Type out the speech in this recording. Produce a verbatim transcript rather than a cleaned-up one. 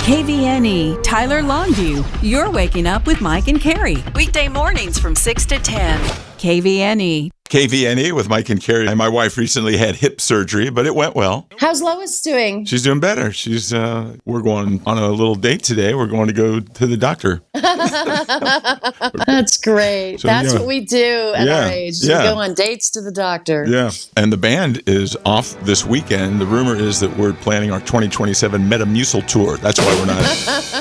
K V N E, Tyler Longview. You're waking up with Mike and Carrie. Weekday mornings from six to ten. K V N E. K V N E with Mike and Carrie. And my wife recently had hip surgery, but it went well. How's Lois doing? She's doing better. She's. Uh, we're going on a little date today. We're going to go to the doctor. That's great. So, That's yeah. what we do at Yeah. our age. Yeah. We go on dates to the doctor. Yeah. And the band is off this weekend. The rumor is that we're planning our twenty twenty-seven Metamucil tour. That's why we're not